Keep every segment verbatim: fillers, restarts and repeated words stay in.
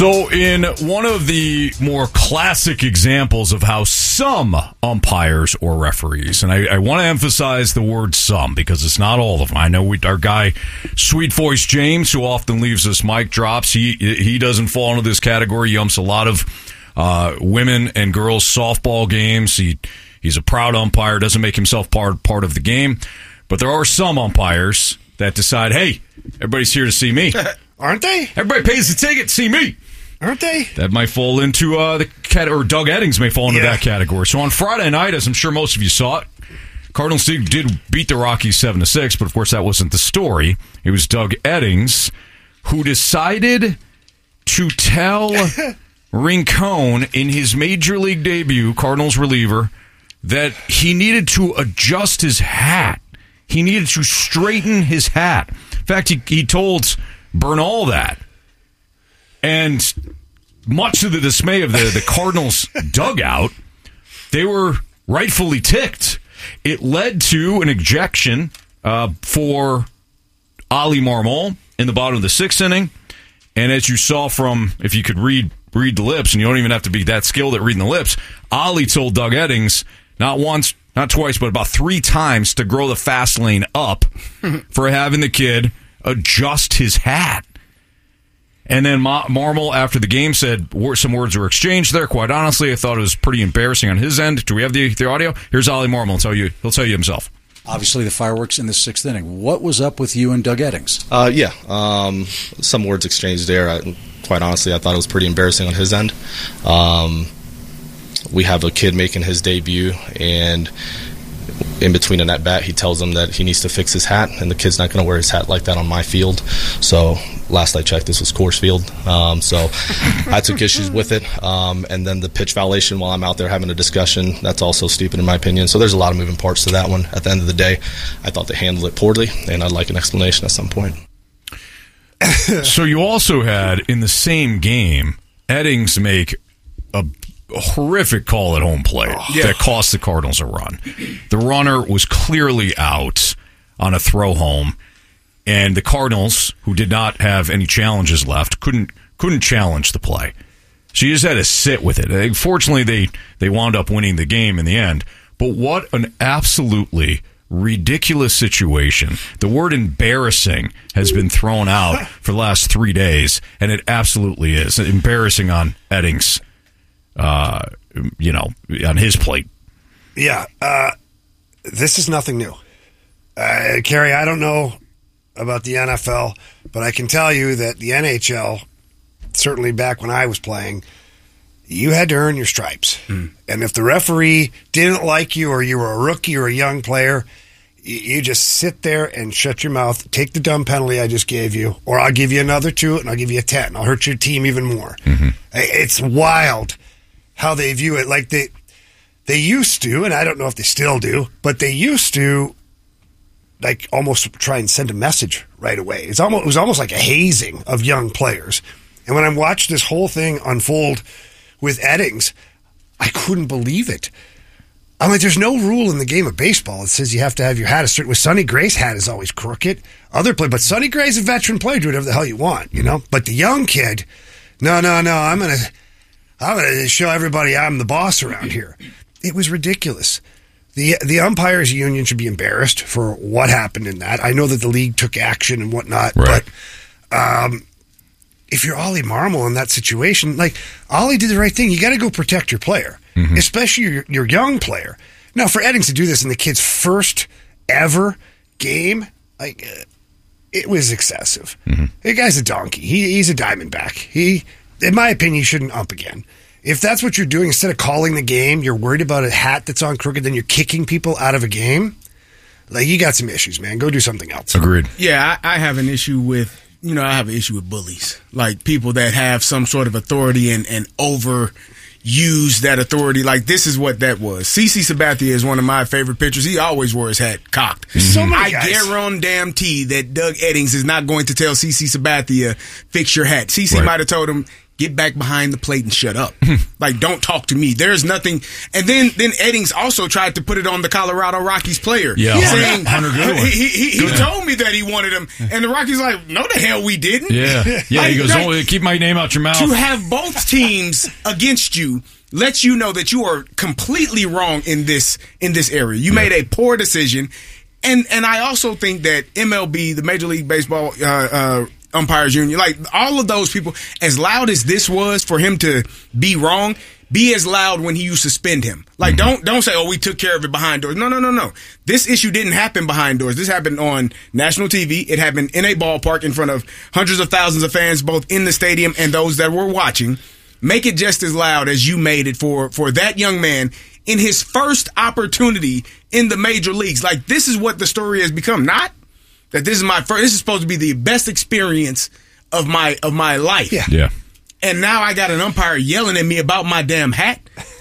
So in one of the more classic examples of how some umpires or referees, and I, I want to emphasize the word some because it's not all of them. I know we, our guy, Sweet Voice James, who often leaves us mic drops, he he doesn't fall into this category. He umps a lot of uh, women and girls softball games. He He's a proud umpire, doesn't make himself part, part of the game. But there are some umpires that decide, hey, everybody's here to see me. Aren't they? Everybody pays the ticket to see me. Aren't they? That might fall into uh, the cat, or Doug Eddings may fall into yeah. that category. So on Friday night, as I'm sure most of you saw it, Cardinals did beat the Rockies seven to six, but of course that wasn't the story. It was Doug Eddings who decided to tell Rincon in his major league debut, Cardinals reliever, that he needed to adjust his hat. He needed to straighten his hat. In fact, he, he told Bernal that. And much to the dismay of the, the Cardinals dugout, they were rightfully ticked. It led to an ejection uh, for Ali Marmol in the bottom of the sixth inning. And as you saw from, if you could read read the lips, and you don't even have to be that skilled at reading the lips, Ali told Doug Eddings, not once, not twice, but about three times to grow the fast lane up for having the kid adjust his hat. And then Ma- Marmol, after the game, said some words were exchanged there. Quite honestly, I thought it was pretty embarrassing on his end. Do we have the, the audio? Here's Ali Marmol. He'll tell you, he'll tell you himself. Obviously, the fireworks in the sixth inning. What was up with you and Doug Eddings? Uh, yeah, um, some words exchanged there. I, quite honestly, I thought it was pretty embarrassing on his end. Um, we have a kid making his debut, and in between an at bat, he tells him that he needs to fix his hat, and the kid's not going to wear his hat like that on my field. So last I checked, this was Coors Field. Um, so I took issues with it. Um, and then the pitch violation while I'm out there having a discussion, that's also stupid in my opinion. So there's a lot of moving parts to that one. At the end of the day, I thought they handled it poorly, and I'd like an explanation at some point. So you also had, in the same game, Eddings make a horrific call at home plate oh, yeah. that cost the Cardinals a run. The runner was clearly out on a throw home, and the Cardinals, who did not have any challenges left, couldn't couldn't challenge the play. So you just had to sit with it. Fortunately, they, they wound up winning the game in the end. But what an absolutely ridiculous situation. The word embarrassing has been thrown out for the last three days, and it absolutely is. Embarrassing on Eddings. Uh, you know, on his plate. Yeah, uh, this is nothing new. Uh, Kerry, I don't know about the N F L, but I can tell you that the N H L, certainly back when I was playing, you had to earn your stripes. Mm. And if the referee didn't like you, or you were a rookie or a young player, you, you just sit there and shut your mouth, take the dumb penalty I just gave you, or I'll give you another two, and I'll give you a ten. I'll hurt your team even more. Mm-hmm. It's wild how they view it. Like they they used to, and I don't know if they still do, but they used to like almost try and send a message right away. It's almost it was almost like a hazing of young players. And when I watched this whole thing unfold with Eddings, I couldn't believe it. I'm like, there's no rule in the game of baseball that says you have to have your hat a certain way. Sonny Gray's hat is always crooked. Other play, but Sonny Gray's a veteran player. Do whatever the hell you want, you know. But the young kid, no, no, no. I'm gonna. I'm going to show everybody I'm the boss around here. It was ridiculous. The the umpires union should be embarrassed for what happened in that. I know that the league took action and whatnot, right. but um, if you're Ali Marmol in that situation, like Ali did the right thing. You got to go protect your player, mm-hmm. especially your, your young player. Now, for Eddings to do this in the kid's first ever game, like uh, it was excessive. Mm-hmm. The guy's a donkey. He, he's a Diamondback. He... In my opinion, you shouldn't ump again. If that's what you're doing, instead of calling the game, you're worried about a hat that's on crooked, then you're kicking people out of a game, like, you got some issues, man. Go do something else. Agreed. Yeah, I, I have an issue with, you know, I have an issue with bullies. Like, people that have some sort of authority and, and over... use that authority. Like, this is what that was. CeCe Sabathia is one of my favorite pitchers. He always wore his hat cocked. Mm-hmm. So many I guys. guarantee that Doug Eddings is not going to tell CeCe Sabathia, fix your hat. CeCe right. might have told him, get back behind the plate and shut up. Like, don't talk to me. There's nothing. And then then Eddings also tried to put it on the Colorado Rockies player. Yeah, saying, Hunter Goodwin. He, he, he, he told me that he wanted him. And the Rockies like, no, the hell we didn't. Yeah, yeah. Like, He goes, like, oh, keep my name out your mouth. to have both teams against you lets you know that you are completely wrong in this in this area. You yeah. made a poor decision. And and I also think that M L B, the Major League Baseball uh, uh, Umpires Union, like all of those people, as loud as this was for him to be wrong, be as loud when you suspend him. Like, mm-hmm. don't don't say, oh, we took care of it behind doors. No, no, no, no. This issue didn't happen behind doors. This happened on national T V. It happened in a ballpark in front of hundreds of thousands of fans, both in the stadium and those that were watching. Make it just as loud as you made it for, for that young man in his first opportunity in the major leagues. Like, this is what the story has become. Not that this is my first, this is supposed to be the best experience of my of my life. Yeah. Yeah. And now I got an umpire yelling at me about my damn hat.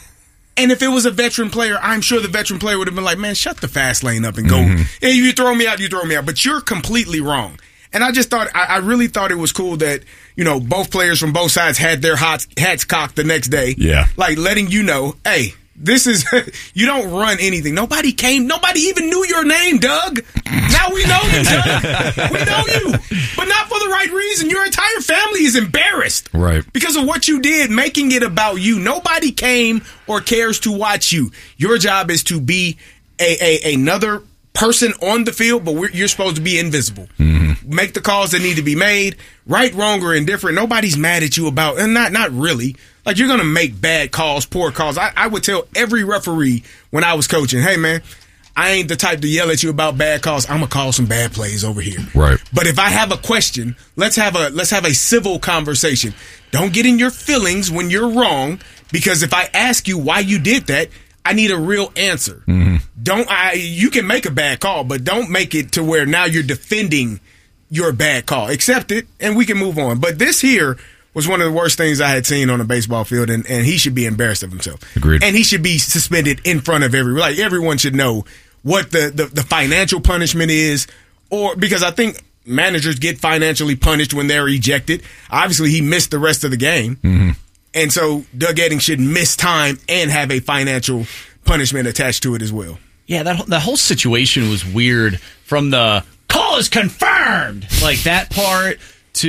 And if it was a veteran player, I'm sure the veteran player would have been like, man, shut the fast lane up and go. Mm-hmm. Hey, you throw me out, you throw me out. But you're completely wrong. And I just thought, I, I really thought it was cool that, you know, both players from both sides had their hats, hats cocked the next day. Yeah. Like letting you know, hey, this is, you don't run anything. Nobody came, nobody even knew your name, Doug. Now we know you, Doug. We know you. But not for the right reason. Your entire family is embarrassed. Right. Because of what you did, making it about you. Nobody came or cares to watch you. Your job is to be a, a another person on the field, but we're, you're supposed to be invisible. Mm-hmm. Make the calls that need to be made, right, wrong, or indifferent. Nobody's mad at you about, and not not really. Like, you're going to make bad calls, poor calls. I, I would tell every referee when I was coaching, hey, man, I ain't the type to yell at you about bad calls. I'm going to call some bad plays over here. Right. But if I have a question, let's have a let's have a civil conversation. Don't get in your feelings when you're wrong, because if I ask you why you did that, I need a real answer. Mm-hmm. Don't I? You can make a bad call, but don't make it to where now you're defending your bad call. Accept it, and we can move on. But this here was one of the worst things I had seen on a baseball field, and, and he should be embarrassed of himself. Agreed. And he should be suspended in front of every like everyone should know what the, the, the financial punishment is, or because I think managers get financially punished when they're ejected. Obviously, he missed the rest of the game. Mm-hmm. And so Doug Eddings should miss time and have a financial punishment attached to it as well. Yeah, that that whole situation was weird, from the call is confirmed, like that part,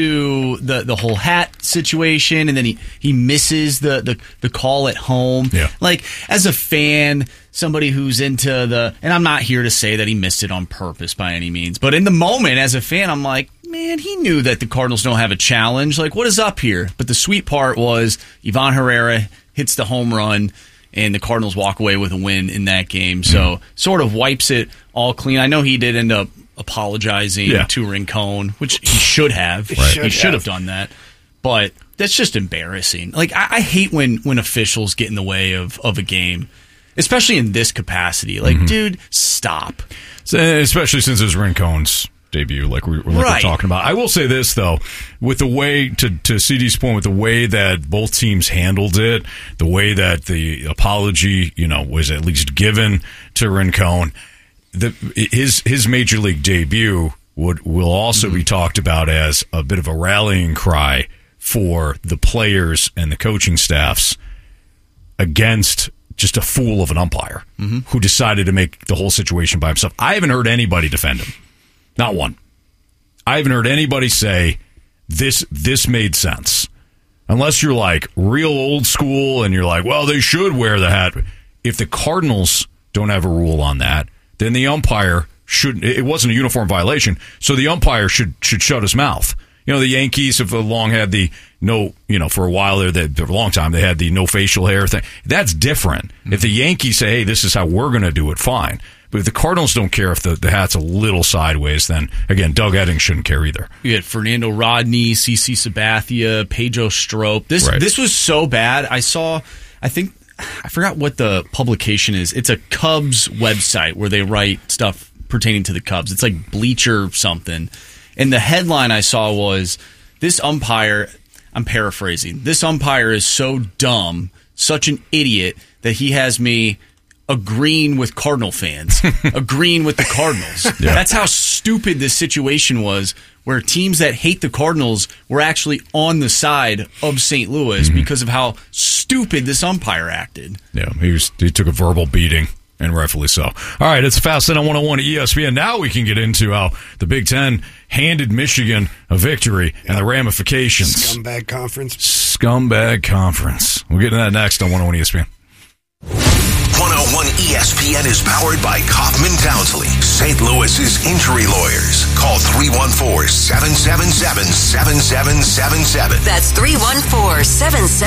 to the, the whole hat situation, and then he, he misses the, the, the call at home. Yeah. Like, as a fan, somebody who's into the, and I'm not here to say that he missed it on purpose by any means, but in the moment, as a fan, I'm like, man, he knew that the Cardinals don't have a challenge. Like, what is up here? But the sweet part was Ivan Herrera hits the home run, and the Cardinals walk away with a win in that game. So, mm. sort of wipes it all clean. I know he did end up apologizing yeah. to Rincon, which he should have. Right. Should he should have. have done that. But that's just embarrassing. Like, I, I hate when, when officials get in the way of, of a game, especially in this capacity. Like, mm-hmm. dude, stop. So, especially since it's Rincon's debut, like, we, like right. we're talking about. I will say this, though, with the way, to, to C D's point, with the way that both teams handled it, the way that the apology, you know, was at least given to Rincon, the, his his major league debut would will also mm-hmm. be talked about as a bit of a rallying cry for the players and the coaching staffs against just a fool of an umpire mm-hmm. who decided to make the whole situation by himself. I haven't heard anybody defend him. Not one. I haven't heard anybody say this this made sense. Unless you're like real old school and you're like, well, they should wear the hat. If the Cardinals don't have a rule on that, then the umpire should. It wasn't a uniform violation, so the umpire should should shut his mouth. You know, the Yankees have long had the no, you know, for a while there, they, for a long time, they had the no facial hair thing. That's different. Mm-hmm. If the Yankees say, hey, this is how we're going to do it, fine. But if the Cardinals don't care if the, the hat's a little sideways, then, again, Doug Eddings shouldn't care either. You had Fernando Rodney, C C Sabathia, Pedro Strop. This right. this was so bad. I saw, I think, I forgot what the publication is. It's a Cubs website where they write stuff pertaining to the Cubs. It's like Bleacher something. And the headline I saw was, this umpire, I'm paraphrasing, this umpire is so dumb, such an idiot, that he has me agreeing with Cardinal fans, agreeing with the Cardinals. Yeah. That's how stupid this situation was, where teams that hate the Cardinals were actually on the side of Saint Louis Mm-hmm. because of how stupid this umpire acted. Yeah, he was. He took a verbal beating, and rightfully so. All right, it's Fast Lane on one oh one at E S P N. Now we can get into how the Big Ten handed Michigan a victory and the ramifications. Scumbag conference. Scumbag conference. We'll get to that next on one oh one E S P N. one oh one E S P N is powered by Kaufman Townsley, Saint Louis's injury lawyers. Call three one four, seven seven seven, seven seven seven seven. That's three one four, seven seven